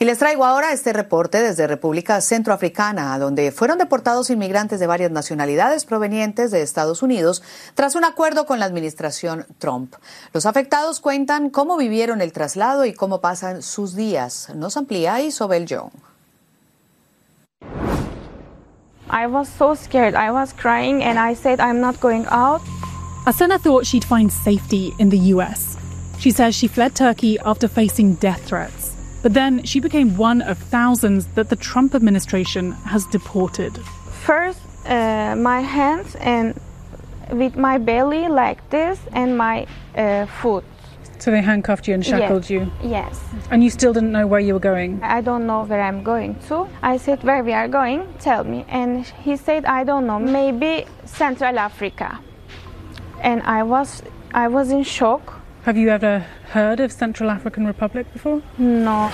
Y les traigo ahora este reporte desde República Centroafricana, donde fueron deportados inmigrantes de varias nacionalidades provenientes de Estados Unidos tras un acuerdo con la administración Trump. Los afectados cuentan cómo vivieron el traslado y cómo pasan sus días. Nos amplía Isobel Young. I was so scared. I was crying and I said I'm not going out. Asena thought she'd find safety in the US. She says she fled Turkey after facing death threats. But then she became one of thousands that the Trump administration has deported. First, my hands and with my belly like this and my foot. So they handcuffed you and shackled you? Yes. And you still didn't know where you were going? I don't know where I'm going to. I said, where we are going, tell me. And he said, I don't know, maybe Central Africa. And I was in shock. Have you ever heard of Central African Republic before? No.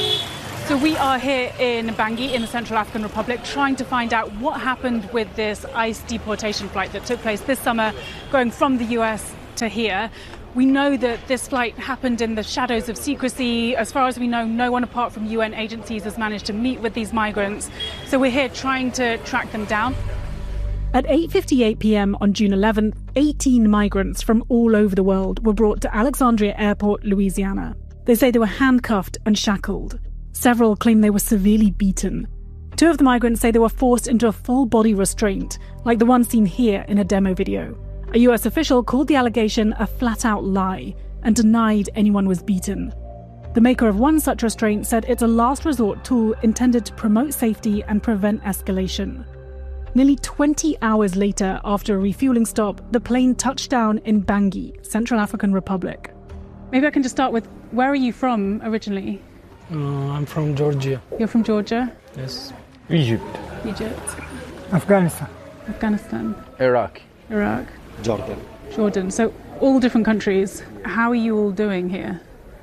So we are here in Bangui in the Central African Republic trying to find out what happened with this ICE deportation flight that took place this summer going from the US to here. We know that this flight happened in the shadows of secrecy. As far as we know, no one apart from UN agencies has managed to meet with these migrants. So we're here trying to track them down. At 8:58 p.m. on June 11th, 18 migrants from all over the world were brought to Alexandria Airport, Louisiana. They say they were handcuffed and shackled. Several claim they were severely beaten. Two of the migrants say they were forced into a full-body restraint, like the one seen here in a demo video. A US official called the allegation a flat-out lie and denied anyone was beaten. The maker of one such restraint said it's a last resort tool intended to promote safety and prevent escalation. Nearly 20 hours later, after a refueling stop, the plane touched down in Bangui, Central African Republic. Maybe I can just start with, where are you from originally? I'm from Georgia. You're from Georgia? Yes. Egypt. Egypt. Afghanistan. Afghanistan. Iraq. Iraq. Jordan. Jordan. So all different countries. How are you all doing here?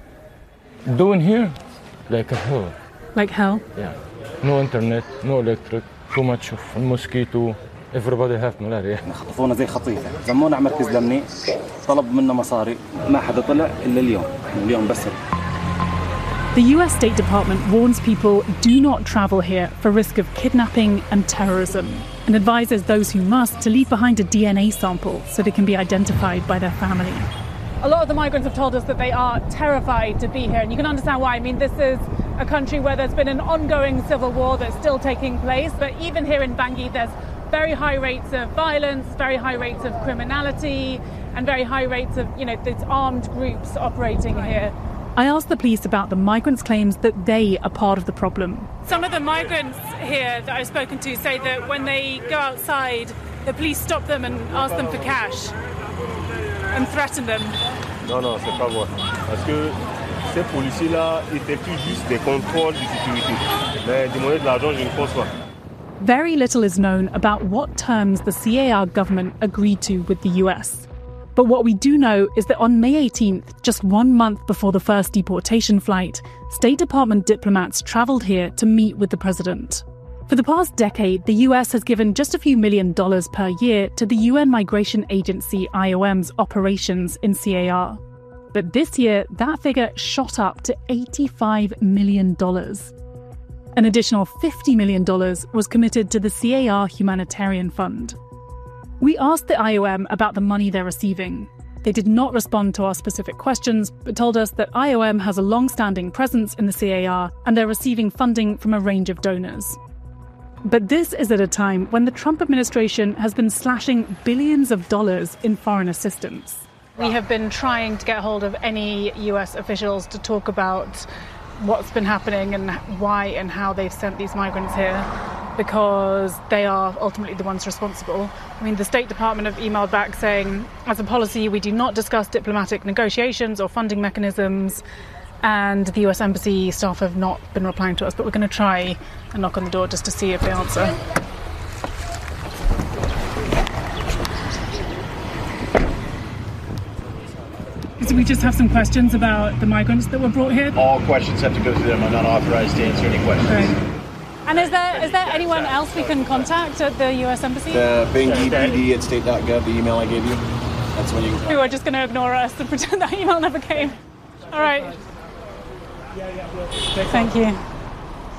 Doing here? Like a hell. Like hell? Yeah. No internet, no electric, too much of mosquito. Everybody have malaria. خطفونا زي خطيفة، زمونا على مركز الأمني، طلب منا مصاري، ما حدا طلع إلا اليوم بس. The US State Department warns people do not travel here for risk of kidnapping and terrorism, and advises those who must to leave behind a DNA sample so they can be identified by their family. A lot of the migrants have told us that they are terrified to be here, and you can understand why. I mean, this is a country where there's been an ongoing civil war that's still taking place, but even here in Bangui, there's very high rates of violence, very high rates of criminality, and very high rates of, these armed groups operating here. I asked the police about the migrants' claims that they are part of the problem. Some of the migrants here that I've spoken to say that when they go outside, the police stop them and ask them for cash and threaten them. Non, c'est pas vrai. Parce que ces policiers-là effectuent juste des contrôles de sécurité. Mais demander de l'argent, je ne pense pas. Very little is known about what terms the CAR government agreed to with the US. But what we do know is that on May 18th, just 1 month before the first deportation flight, State Department diplomats travelled here to meet with the president. For the past decade, the US has given just a few $1 million per year to the UN Migration Agency IOM's operations in CAR. But this year, that figure shot up to $85 million. An additional $50 million was committed to the CAR Humanitarian Fund. We asked the IOM about the money they're receiving. They did not respond to our specific questions, but told us that IOM has a long-standing presence in the CAR and they're receiving funding from a range of donors. But this is at a time when the Trump administration has been slashing billions of dollars in foreign assistance. We have been trying to get hold of any US officials to talk about what's been happening and why and how they've sent these migrants here, because they are ultimately the ones responsible. I mean, the State Department have emailed back saying, as a policy, we do not discuss diplomatic negotiations or funding mechanisms, and the US Embassy staff have not been replying to us, but we're going to try and knock on the door just to see if they answer. So we just have some questions about the migrants that were brought here. All questions have to go through them. I'm not authorized to answer any questions. Okay. And is there anyone else we can contact at the US Embassy? The Bangui PD at state.gov, the email I gave you. That's when you can. Who are just going to ignore us and pretend that email never came. All right. Thank you.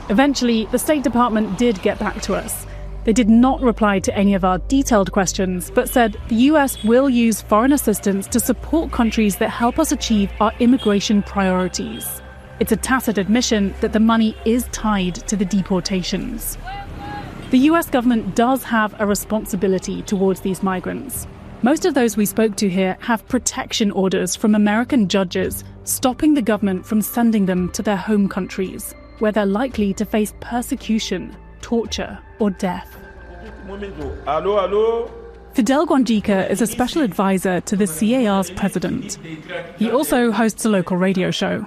Eventually, the State Department did get back to us. They did not reply to any of our detailed questions, but said the US will use foreign assistance to support countries that help us achieve our immigration priorities. It's a tacit admission that the money is tied to the deportations. The US government does have a responsibility towards these migrants. Most of those we spoke to here have protection orders from American judges stopping the government from sending them to their home countries, where they're likely to face persecution, torture, or death. Fidel Guanjica is a special advisor to the CAR's president. He also hosts a local radio show.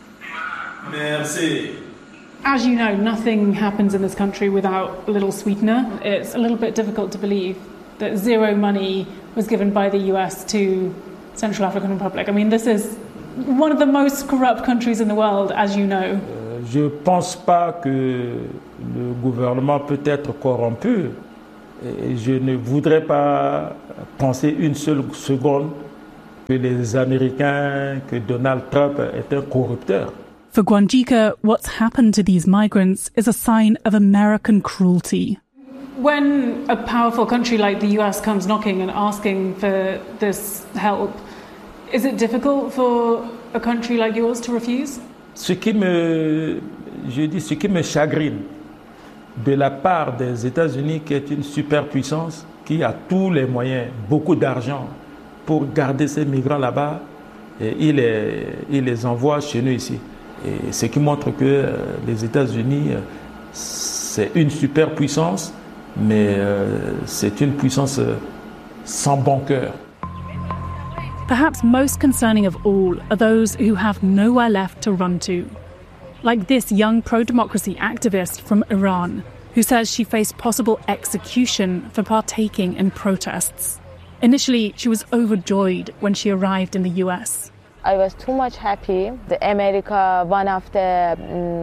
As you know, nothing happens in this country without a little sweetener. It's a little bit difficult to believe that zero money was given by the US to Central African Republic. I mean, this is one of the most corrupt countries in the world, as you know. Je ne pense pas que le gouvernement peut être corrompu. Et je ne voudrais pas penser une seule seconde que les Américains, que Donald Trump est un corrupteur. For Guanjica, what's happened to these migrants is a sign of American cruelty. When a powerful country like the US comes knocking and asking for this help, is it difficult for a country like yours to refuse? Ce qui me chagrine de la part des États-Unis, qui est une superpuissance, qui a tous les moyens, beaucoup d'argent pour garder ces migrants là-bas, et il les envoie chez nous ici. Et ce qui montre que les États-Unis, c'est une superpuissance, mais c'est une puissance sans bon cœur. Perhaps most concerning of all are those who have nowhere left to run to. Like this young pro-democracy activist from Iran, who says she faced possible execution for partaking in protests. Initially, she was overjoyed when she arrived in the US. I was too much happy. America, one of the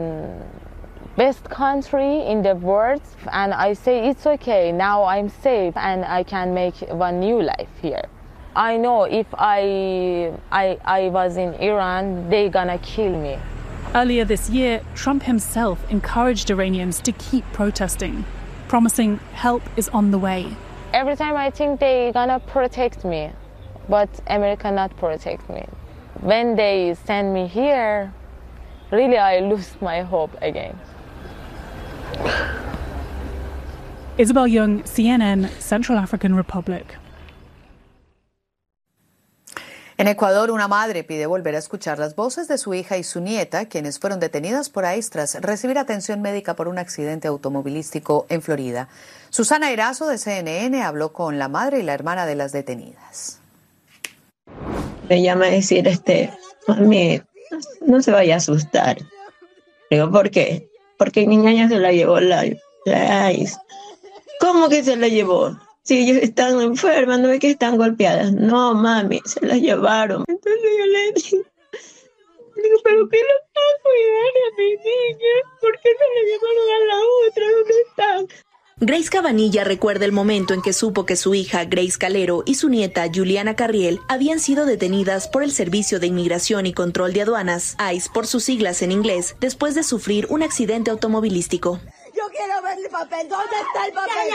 best country in the world, and I say it's okay, now I'm safe and I can make one new life here. I know if I was in Iran, they're gonna kill me. Earlier this year, Trump himself encouraged Iranians to keep protesting, promising help is on the way. Every time I think they're gonna protect me, but America not protect me. When they send me here, really I lose my hope again. Isabel Young, CNN, Central African Republic. En Ecuador, una madre pide volver a escuchar las voces de su hija y su nieta, quienes fueron detenidas por ICE tras recibir atención médica por un accidente automovilístico en Florida. Susana Erazo, de CNN, habló con la madre y la hermana de las detenidas. Me llama a decir, mami, no se vaya a asustar. Digo, ¿por qué? Porque mi niña se la llevó la ICE. ¿Cómo que se la llevó? Si ellos están enfermas, no es que están golpeadas. No, mami, se las llevaron. Entonces yo le digo, ¿pero qué le va a cuidar a mi niña? ¿Por qué se la llevaron a la otra? ¿Dónde están? Grace Cabanilla recuerda el momento en que supo que su hija, Grace Calero, y su nieta, Juliana Carriel, habían sido detenidas por el Servicio de Inmigración y Control de Aduanas, ICE por sus siglas en inglés, después de sufrir un accidente automovilístico. Yo quiero ver el papel. ¿Dónde está el papel?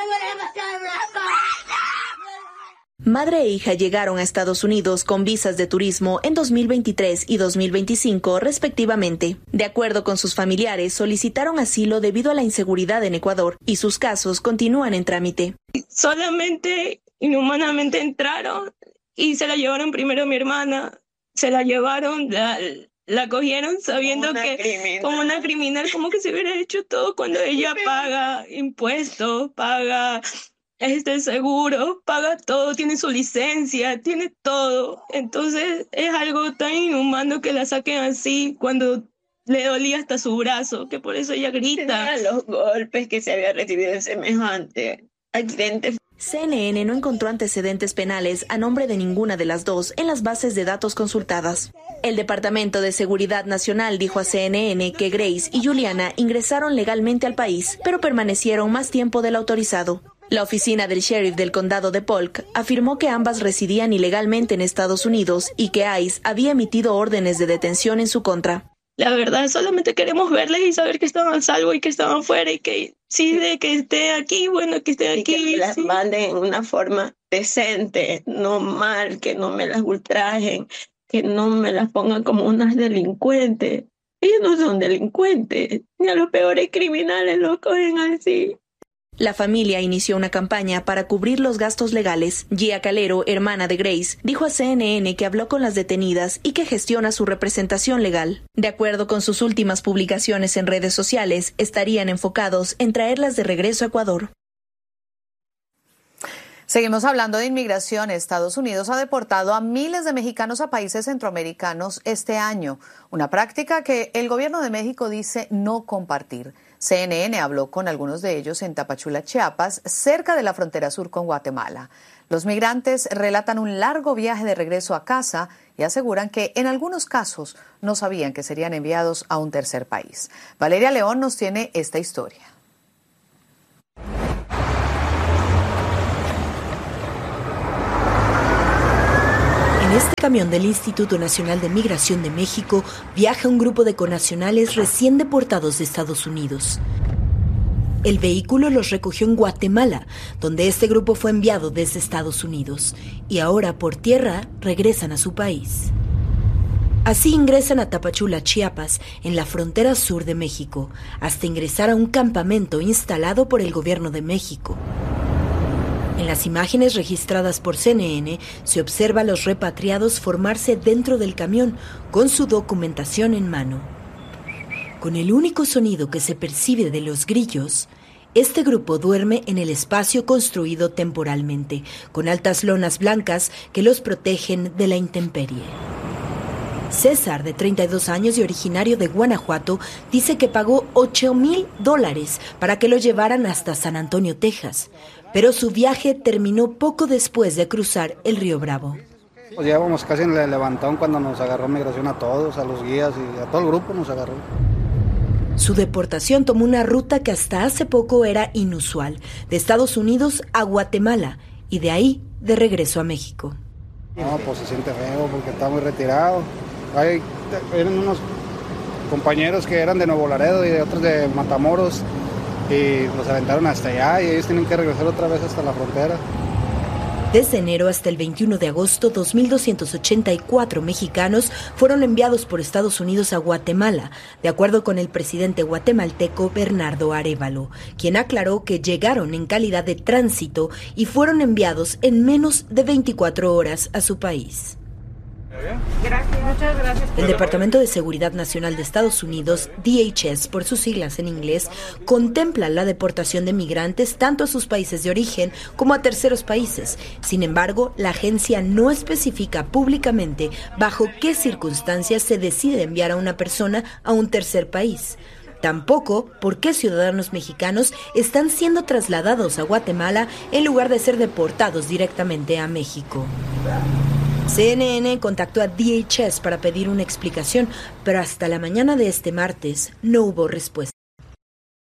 Madre e hija llegaron a Estados Unidos con visas de turismo en 2023 y 2025, respectivamente. De acuerdo con sus familiares, solicitaron asilo debido a la inseguridad en Ecuador y sus casos continúan en trámite. Solamente, inhumanamente entraron y se la llevaron primero a mi hermana. Se la llevaron, la cogieron sabiendo que como una criminal, como que se hubiera hecho todo cuando ella paga impuestos, paga seguro, paga todo, tiene su licencia, tiene todo. Entonces es algo tan inhumano que la saquen así cuando le dolía hasta su brazo, que por eso ella grita. Tenía los golpes que se había recibido en semejante accidente. CNN no encontró antecedentes penales a nombre de ninguna de las dos en las bases de datos consultadas. El Departamento de Seguridad Nacional dijo a CNN que Grace y Juliana ingresaron legalmente al país, pero permanecieron más tiempo del autorizado. La oficina del sheriff del condado de Polk afirmó que ambas residían ilegalmente en Estados Unidos y que ICE había emitido órdenes de detención en su contra. La verdad, solamente queremos verles y saber que están a salvo y que están afuera y que sí, de que esté aquí, bueno, que esté aquí. Y que las manden en una forma decente, no mal, que no me las ultrajen, que no me las pongan como unas delincuentes. Ellos no son delincuentes, ni a los peores criminales los cogen así. La familia inició una campaña para cubrir los gastos legales. Gia Calero, hermana de Grace, dijo a CNN que habló con las detenidas y que gestiona su representación legal. De acuerdo con sus últimas publicaciones en redes sociales, estarían enfocados en traerlas de regreso a Ecuador. Seguimos hablando de inmigración. Estados Unidos ha deportado a miles de mexicanos a países centroamericanos este año, una práctica que el gobierno de México dice no compartir. CNN habló con algunos de ellos en Tapachula, Chiapas, cerca de la frontera sur con Guatemala. Los migrantes relatan un largo viaje de regreso a casa y aseguran que en algunos casos no sabían que serían enviados a un tercer país. Valeria León nos tiene esta historia. En este camión del Instituto Nacional de Migración de México viaja un grupo de connacionales recién deportados de Estados Unidos. El vehículo los recogió en Guatemala, donde este grupo fue enviado desde Estados Unidos, y ahora por tierra regresan a su país. Así ingresan a Tapachula, Chiapas, en la frontera sur de México, hasta ingresar a un campamento instalado por el gobierno de México. En las imágenes registradas por CNN se observa a los repatriados formarse dentro del camión con su documentación en mano. Con el único sonido que se percibe de los grillos, este grupo duerme en el espacio construido temporalmente, con altas lonas blancas que los protegen de la intemperie. César, de 32 años y originario de Guanajuato, dice que pagó $8,000 para que lo llevaran hasta San Antonio, Texas. Pero su viaje terminó poco después de cruzar el río Bravo. Pues llevábamos casi en el levantón cuando nos agarró migración a todos, a los guías y a todo el grupo nos agarró. Su deportación tomó una ruta que hasta hace poco era inusual, de Estados Unidos a Guatemala y de ahí de regreso a México. No, pues se siente feo porque está muy retirado. Eran unos compañeros que eran de Nuevo Laredo y de otros de Matamoros y los aventaron hasta allá y ellos tienen que regresar otra vez hasta la frontera. Desde enero hasta el 21 de agosto, 2.284 mexicanos fueron enviados por Estados Unidos a Guatemala, de acuerdo con el presidente guatemalteco Bernardo Arévalo, quien aclaró que llegaron en calidad de tránsito y fueron enviados en menos de 24 horas a su país. Gracias, muchas gracias. El Departamento de Seguridad Nacional de Estados Unidos, DHS por sus siglas en inglés, contempla la deportación de migrantes tanto a sus países de origen como a terceros países. Sin embargo, la agencia no especifica públicamente bajo qué circunstancias se decide enviar a una persona a un tercer país. Tampoco por qué ciudadanos mexicanos están siendo trasladados a Guatemala en lugar de ser deportados directamente a México. CNN contactó a DHS para pedir una explicación, pero hasta la mañana de este martes no hubo respuesta.